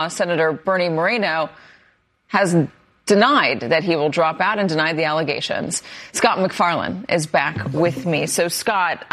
Senator Bernie Moreno has denied that he will drop out and denied the allegations. Scott MacFarlane is back with me. So, Scott,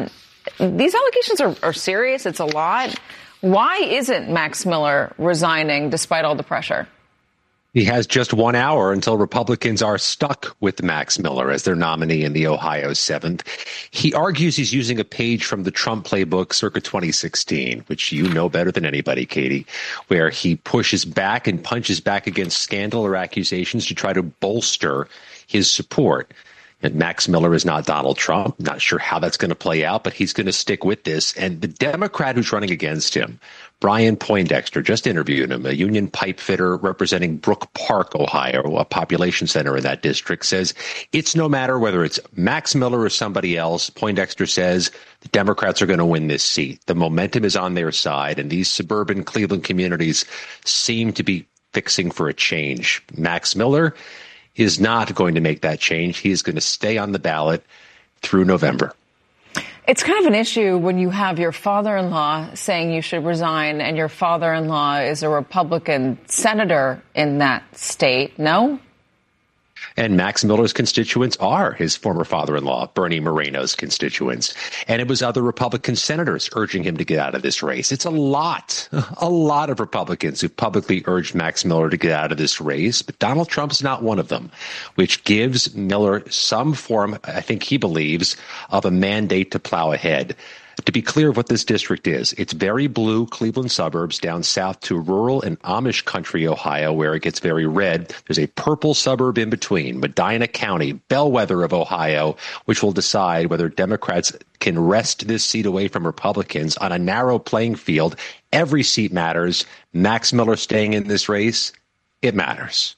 these allegations are serious. It's a lot. Why isn't Max Miller resigning despite all the pressure? He has just 1 hour until Republicans are stuck with Max Miller as their nominee in the Ohio 7th. He argues he's using a page from the Trump playbook circa 2016, which you know better than anybody, Katie, where he pushes back and punches back against scandal or accusations to try to bolster his support. And Max Miller is not Donald Trump. Not sure how that's going to play out, but he's going to stick with this. And the Democrat who's running against him, Brian Poindexter, just interviewed him, a union pipe fitter representing Brook Park, Ohio, a population center in that district, says it's no matter whether it's Max Miller or somebody else. Poindexter says the Democrats are going to win this seat. The momentum is on their side, and these suburban Cleveland communities seem to be fixing for a change. Max Miller is not going to make that change. He is going to stay on the ballot through November. It's kind of an issue when you have your father-in-law saying you should resign, and your father-in-law is a Republican senator in that state, no? And Max Miller's constituents are his former father-in-law, Bernie Moreno's constituents. And it was other Republican senators urging him to get out of this race. It's a lot of Republicans who publicly urged Max Miller to get out of this race. But Donald Trump is not one of them, which gives Miller some form, I think he believes, of a mandate to plow ahead. To be clear of what this district is, it's very blue Cleveland suburbs down south to rural and Amish country, Ohio, where it gets very red. There's a purple suburb in between, Medina County, bellwether of Ohio, which will decide whether Democrats can wrest this seat away from Republicans on a narrow playing field. Every seat matters. Max Miller staying in this race, it matters.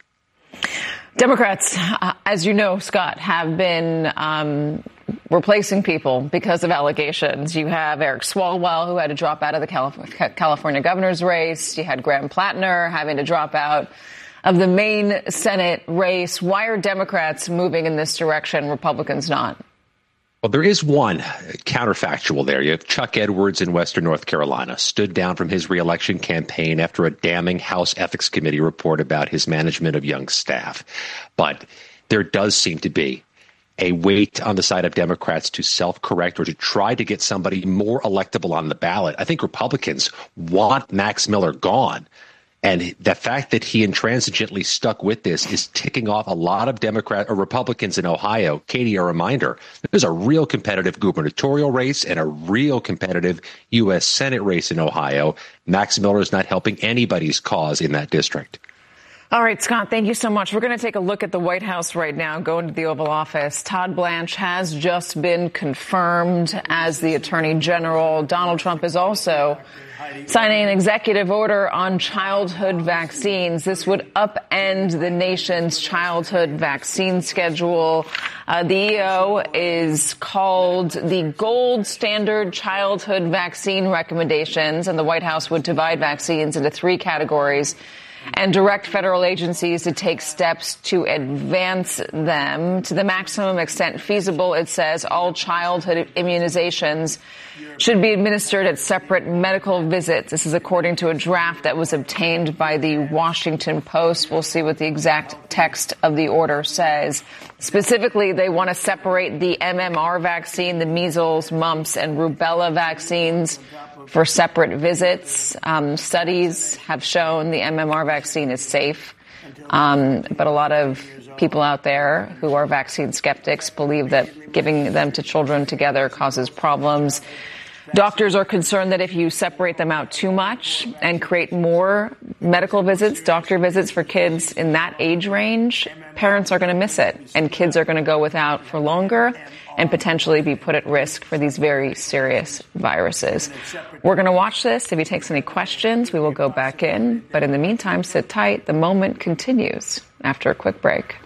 Democrats, as you know, Scott, have been replacing people because of allegations. You have Eric Swalwell, who had to drop out of the California governor's race. You had Graham Plattner having to drop out of the Maine Senate race. Why are Democrats moving in this direction, Republicans not? Well, there is one counterfactual there. You have Chuck Edwards in Western North Carolina, stood down from his reelection campaign after a damning House Ethics Committee report about his management of young staff. But there does seem to be a weight on the side of Democrats to self-correct or to try to get somebody more electable on the ballot. I think Republicans want Max Miller gone. And the fact that he intransigently stuck with this is ticking off a lot of Democrat or Republicans in Ohio. Katie, a reminder, there's a real competitive gubernatorial race and a real competitive U.S. Senate race in Ohio. Max Miller is not helping anybody's cause in that district. All right, Scott, thank you so much. We're going to take a look at the White House right now, go into the Oval Office. Todd Blanche has just been confirmed as the Attorney General. Donald Trump is also signing an executive order on childhood vaccines. This would upend the nation's childhood vaccine schedule. The EO is called the Gold Standard Childhood Vaccine Recommendations, and the White House would divide vaccines into 3 categories and direct federal agencies to take steps to advance them to the maximum extent feasible. It says all childhood immunizations should be administered at separate medical visits. This is according to a draft that was obtained by the Washington Post. We'll see what the exact text of the order says. Specifically, they want to separate the MMR vaccine, the measles, mumps, and rubella vaccines for separate visits. Studies have shown the MMR vaccine is safe, but a lot of people out there who are vaccine skeptics believe that giving them to children together causes problems. Doctors are concerned that if you separate them out too much and create more medical visits, doctor visits for kids in that age range, parents are going to miss it, and kids are going to go without for longer and potentially be put at risk for these very serious viruses. We're going to watch this. If he takes any questions, we will go back in. But in the meantime, sit tight. The moment continues after a quick break.